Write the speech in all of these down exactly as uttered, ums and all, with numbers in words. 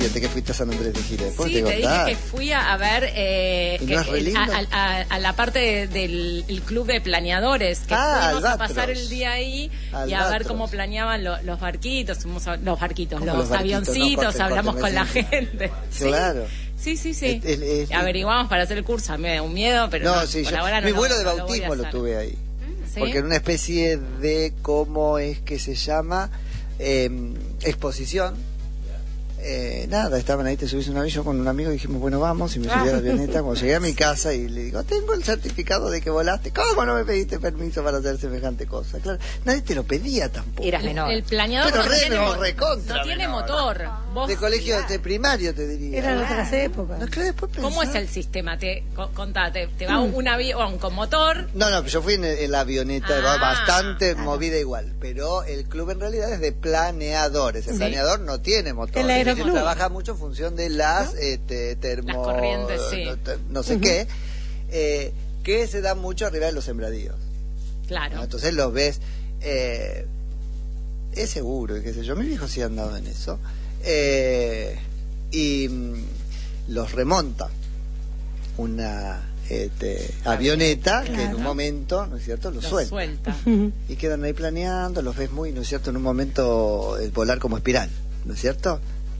reciente que fuiste a San Andrés de Giles. Sí, te, te dije que fui a, a ver eh, ¿Y no es re lindo? a, a, a la parte de, del el club de planeadores, que ah, fuimos Albatros. a pasar el día ahí Albatros. y a ver cómo planeaban lo, los barquitos, fuimos a, los barquitos, los, los barquitos, avioncitos, no, corte, hablamos corte, con la sí. gente. Claro. Sí, sí, sí. Es, es, es, Averiguamos para hacer el curso, a mí me da un miedo, pero no, no, sí, por yo, ahora no mi lo- vuelo de no lo voy a bautismo lo, hacer. tuve ahí. ¿Sí? Porque en una especie de, ¿cómo es que se llama? Eh, exposición. Eh, nada, estaban ahí, te subís a un avión con un amigo y dijimos, bueno, vamos, y me subí a la avioneta. Cuando llegué a mi casa y le digo, tengo el certificado de que volaste. ¿Cómo no me pediste permiso para hacer semejante cosa? Claro, nadie te lo pedía tampoco. Eras menor. El planeador Pero no re, tiene, no, mo- recontra no tiene menor. motor. Vos- De colegio de primario, te diría. Eran otras épocas. No, claro, después ¿Cómo pensá. es el sistema? Te, co- contate, te va Mm. un avión con motor. No, no, yo fui en, en la avioneta, Ah, bastante claro. movida igual, pero el club en realidad es de planeadores. El Sí. planeador no tiene motor. El aeroclub. Trabaja mucho en función de las, ¿no? este, termo, Las corrientes, sí. no, te- no sé Ujú. qué, eh, que se da mucho arriba de los sembradíos. Claro. ¿No? Entonces los ves, eh, es seguro, y qué sé yo, mis hijos sí han dado en eso, eh, y mm, los remonta una este, avioneta que en Claro. un momento, ¿no es cierto?, los Lo suelta. suelta. Y quedan ahí planeando, los ves muy, ¿no es cierto?, en un momento eh, volar como espiral, ¿no es cierto?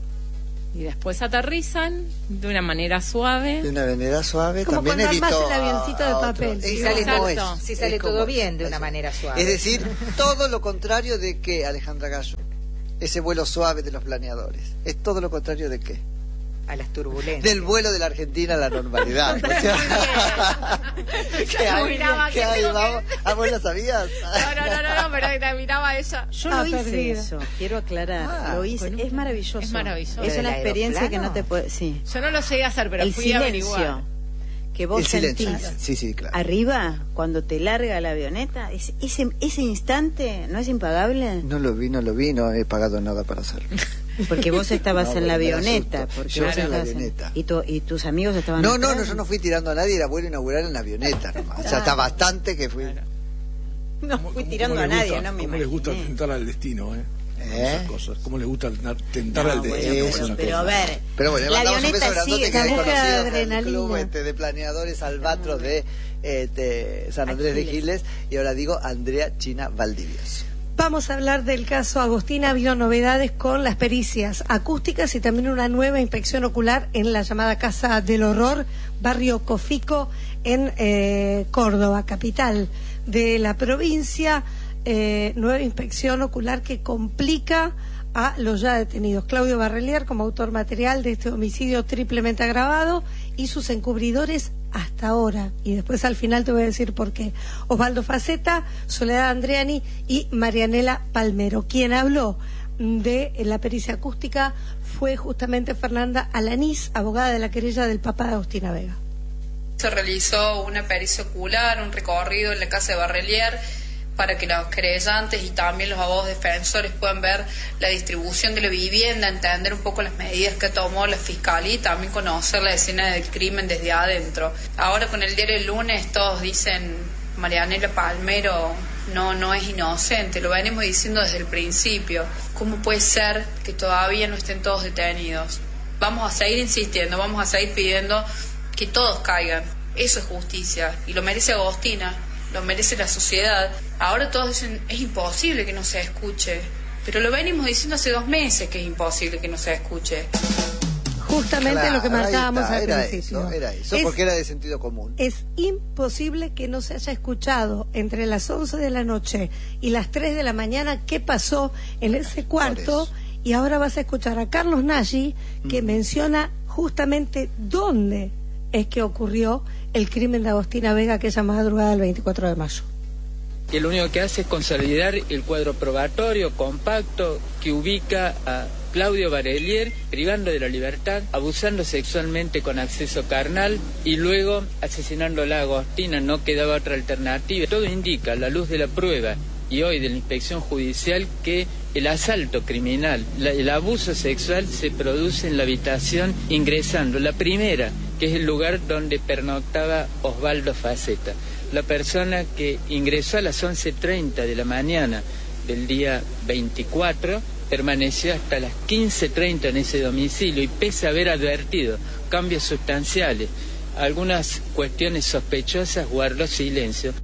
Y después aterrizan de una manera suave. De una avenida suave, Como también cuando armás evitó el avioncito a- de a papel, otro. sí, Es sale como exacto. es, Si sale es todo como bien de es. una manera suave. Es decir, todo lo contrario de que Alejandra Gallo, ese vuelo suave de los planeadores. Es todo lo contrario de qué? A las turbulencias. Del vuelo de la Argentina a la normalidad. O sea, que Yo ahí, miraba que que ahí tengo que- vamos. ¿Ah, vos lo sabías? No, no, no, no, no, pero te miraba ella. Yo Ah, lo hice perdida. eso, quiero aclarar. Ah, lo hice, bueno. es maravilloso. Es maravilloso. Es ¿Del una experiencia que aeroplano? no te puede. Sí. Yo no lo llegué a hacer, pero El fui a averiguar. silencio que vos El silencio. sentís Sí, sí, claro. arriba cuando te larga la avioneta, es- ese, ese instante no es impagable. No lo vi, no lo vi, no he pagado nada para hacerlo. Porque vos estabas No, en la porque me da avioneta. susto. Porque Yo vos en la estabas avioneta. y, tu- y tus amigos estaban. No, no, atrás. no, yo no fui tirando a nadie, era vuelo inaugural en la avioneta nomás. Ya está bastante que fui. No ¿Cómo- fui cómo- tirando cómo a les nadie, gusta- no me ¿Cómo les gusta imaginé. tentar al destino, eh? ¿Eh? Esas cosas. ¿Cómo les gusta tentar No, al bueno, destino? es pero, una pero a cosa. ver, Pero bueno, le la mandamos un beso avioneta grandote sigue que es con busca de conocido del adrenalina. club este, de planeadores Albatros de este, San Andrés de Giles, y ahora digo Andrea China Valdivias. Vamos a hablar del caso Agostina. Ha habido novedades con las pericias acústicas y también una nueva inspección ocular en la llamada Casa del Horror, barrio Cofico, en eh, Córdoba, capital de la provincia. Eh, nueva inspección ocular que complica a los ya detenidos. Claudio Barrelier como autor material de este homicidio triplemente agravado y sus encubridores hasta ahora. Y después al final te voy a decir por qué. Osvaldo Faceta, Soledad Andreani y Marianela Palmero. Quien habló de la pericia acústica fue justamente Fernanda Alanís, abogada de la querella del papá de Agostina Vega. Se realizó una pericia ocular, un recorrido en la casa de Barrelier para que los querellantes y también los abogados defensores puedan ver la distribución de la vivienda, entender un poco las medidas que tomó la fiscalía y también conocer la escena del crimen desde adentro. Ahora con el diario El Lunes todos dicen Marianela Palmero no, no es inocente, lo venimos diciendo desde el principio. ¿Cómo puede ser que todavía no estén todos detenidos? Vamos a seguir insistiendo, vamos a seguir pidiendo que todos caigan. Eso es justicia y lo merece Agostina, lo merece la sociedad. Ahora todos dicen, es imposible que no se escuche, pero lo venimos diciendo hace dos meses que es imposible que no se escuche. Justamente Claro, lo que ahí marcábamos está, al era principio. eso, era eso, Es- porque era de sentido común. Es imposible que no se haya escuchado entre las once de la noche y las tres de la mañana qué pasó en ese cuarto. eso. Y ahora vas a escuchar a Carlos Nagy, que Mm. menciona justamente dónde es que ocurrió el crimen de Agostina Vega aquella madrugada del veinticuatro de mayo. Que lo único que hace es consolidar el cuadro probatorio compacto que ubica a Claudio Barrelier privando de la libertad, abusando sexualmente con acceso carnal y luego asesinándola a Agostina. No quedaba otra alternativa. Todo indica, a la luz de la prueba y hoy de la inspección judicial, que el asalto criminal, la, el abuso sexual se produce en la habitación ingresando. La primera, que es el lugar donde pernoctaba Osvaldo Faceta. La persona que ingresó a las once treinta de la mañana del día veinticuatro permaneció hasta las quince treinta en ese domicilio y pese a haber advertido cambios sustanciales, algunas cuestiones sospechosas, guardó silencio.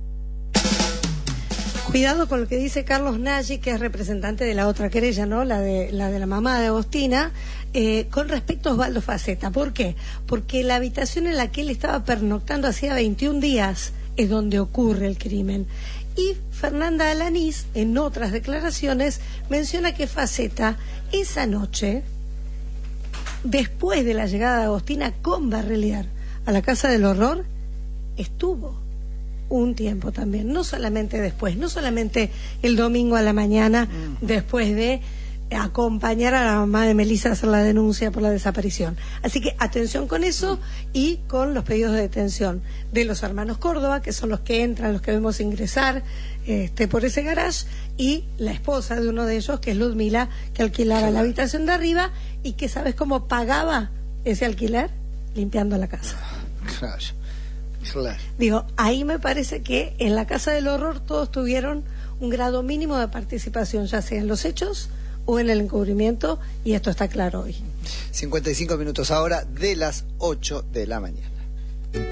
Cuidado con lo que dice Carlos Nagy, que es representante de la otra querella, ¿no? La de la de la mamá de Agostina, eh, con respecto a Osvaldo Faceta. ¿Por qué? Porque la habitación en la que él estaba pernoctando hacía veintiún días es donde ocurre el crimen. Y Fernanda Alanís, en otras declaraciones, menciona que Faceta esa noche, después de la llegada de Agostina con Barrelier a la Casa del Horror, estuvo un tiempo también, no solamente después, no solamente el domingo a la mañana, mm. después de acompañar a la mamá de Melissa a hacer la denuncia por la desaparición. Así que atención con eso y con los pedidos de detención de los hermanos Córdoba, que son los que entran, los que vemos ingresar este, por ese garage, y la esposa de uno de ellos, que es Ludmila, que alquilaba claro. la habitación de arriba y que ¿sabes cómo pagaba ese alquiler? Limpiando la casa. Claro. Claro. Digo, ahí me parece que en la Casa del Horror todos tuvieron un grado mínimo de participación, ya sea en los hechos o en el encubrimiento, y esto está claro hoy. cincuenta y cinco minutos ahora de las ocho de la mañana.